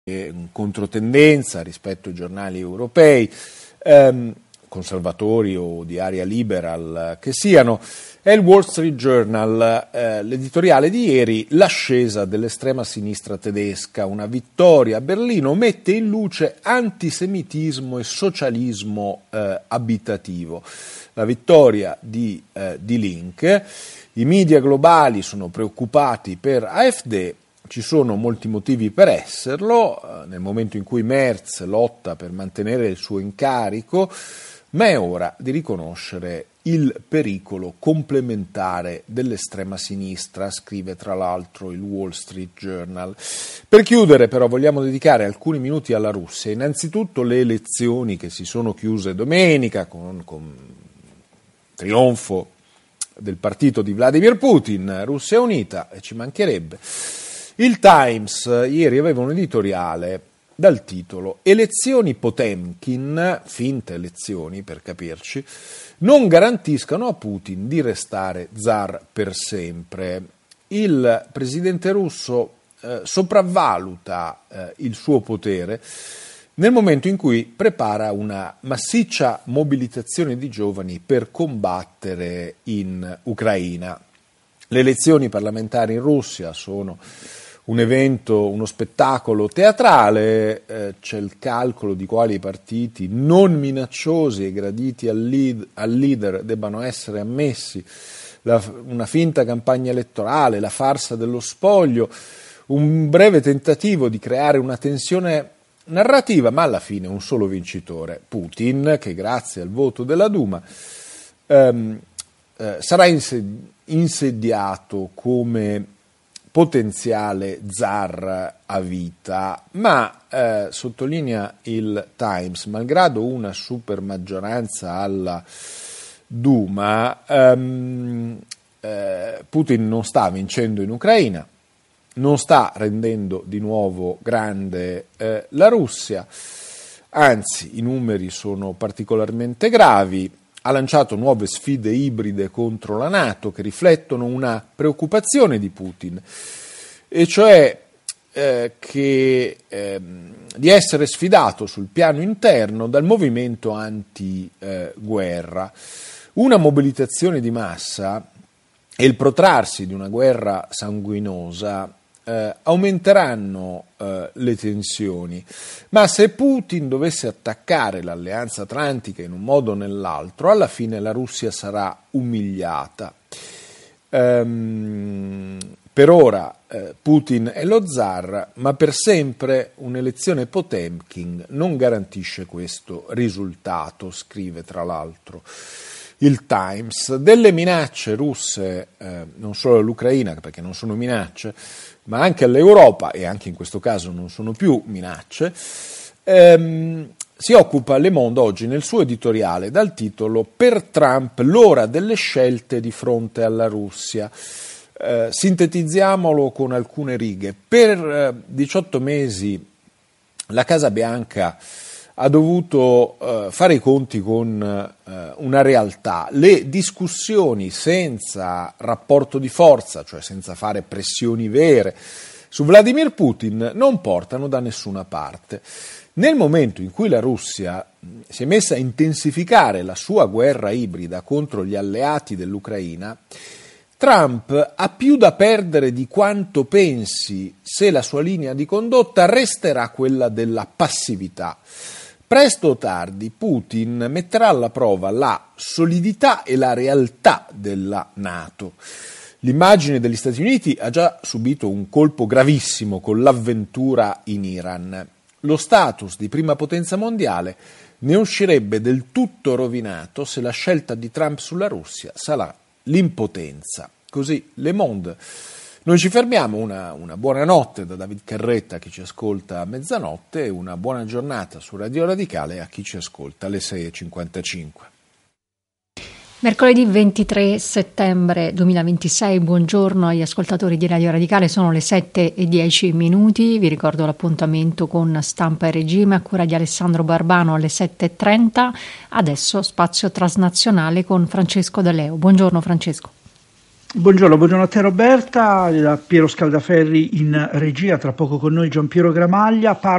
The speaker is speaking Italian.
in controtendenza rispetto ai giornali europei, conservatori o di area liberal che siano. È il Wall Street Journal, l'editoriale di ieri: l'ascesa dell'estrema sinistra tedesca, una vittoria a Berlino mette in luce antisemitismo e socialismo abitativo. La vittoria di Link. I media globali sono preoccupati per AfD. Ci sono molti motivi per esserlo, nel momento in cui Merz lotta per mantenere il suo incarico, ma è ora di riconoscere il pericolo complementare dell'estrema sinistra, scrive tra l'altro il Wall Street Journal. Per chiudere però vogliamo dedicare alcuni minuti alla Russia. Innanzitutto le elezioni che si sono chiuse domenica con trionfo del partito di Vladimir Putin, Russia Unita, e ci mancherebbe. Il Times ieri aveva un editoriale dal titolo «Elezioni Potemkin, finte elezioni per capirci, non garantiscono a Putin di restare zar per sempre». Il presidente russo sopravvaluta il suo potere nel momento in cui prepara una massiccia mobilitazione di giovani per combattere in Ucraina. Le elezioni parlamentari in Russia sono un evento, uno spettacolo teatrale, c'è il calcolo di quali partiti non minacciosi e graditi al leader debbano essere ammessi, una finta campagna elettorale, la farsa dello spoglio, un breve tentativo di creare una tensione narrativa, ma alla fine un solo vincitore, Putin, che grazie al voto della Duma sarà insediato come potenziale zar a vita, ma sottolinea il Times, malgrado una super maggioranza alla Duma, Putin non sta vincendo in Ucraina, non sta rendendo di nuovo grande la Russia, anzi i numeri sono particolarmente gravi. Ha lanciato nuove sfide ibride contro la NATO che riflettono una preoccupazione di Putin, e cioè di essere sfidato sul piano interno dal movimento anti-guerra. Una mobilitazione di massa e il protrarsi di una guerra sanguinosa aumenteranno le tensioni, ma se Putin dovesse attaccare l'alleanza atlantica in un modo o nell'altro, alla fine la Russia sarà umiliata. Per ora Putin è lo zar, ma per sempre un'elezione Potemkin non garantisce questo risultato, scrive tra l'altro il Times. Delle minacce russe, non solo all'Ucraina, perché non sono minacce, ma anche all'Europa, e anche in questo caso non sono più minacce, si occupa Le Monde oggi nel suo editoriale dal titolo «Per Trump l'ora delle scelte di fronte alla Russia». Sintetizziamolo con alcune righe. Per 18 mesi la Casa Bianca ha dovuto fare i conti con una realtà. Le discussioni senza rapporto di forza, cioè senza fare pressioni vere, su Vladimir Putin non portano da nessuna parte. Nel momento in cui la Russia si è messa a intensificare la sua guerra ibrida contro gli alleati dell'Ucraina, Trump ha più da perdere di quanto pensi se la sua linea di condotta resterà quella della passività. Presto o tardi Putin metterà alla prova la solidità e la realtà della NATO. L'immagine degli Stati Uniti ha già subito un colpo gravissimo con l'avventura in Iran. Lo status di prima potenza mondiale ne uscirebbe del tutto rovinato se la scelta di Trump sulla Russia sarà l'impotenza. Così Le Monde. Noi ci fermiamo, una buona notte da David Carretta a chi ci ascolta a mezzanotte e una buona giornata su Radio Radicale a chi ci ascolta alle 6:55. Mercoledì 23 settembre 2026, buongiorno agli ascoltatori di Radio Radicale, sono le 7:10. Vi ricordo l'appuntamento con Stampa e Regime a cura di Alessandro Barbano alle 7:30. Adesso spazio transnazionale con Francesco De Leo. Buongiorno Francesco. Buongiorno a te Roberta, da Piero Scaldaferri in regia, tra poco con noi Giampiero Gramaglia.